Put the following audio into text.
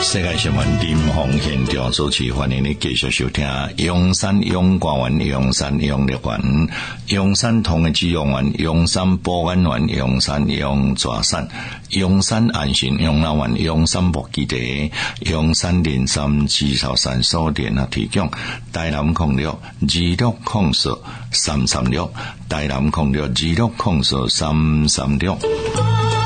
世界新聞點紅現場主持，歡迎你繼續收聽陽山陽光園、陽山陽樂園、陽山同嘅志陽園、陽山保安園、陽山陽抓山、陽山安心養老園、陽山博基地、陽山連山至少山所電啊提供台南06 2604 336台南06 2604 336。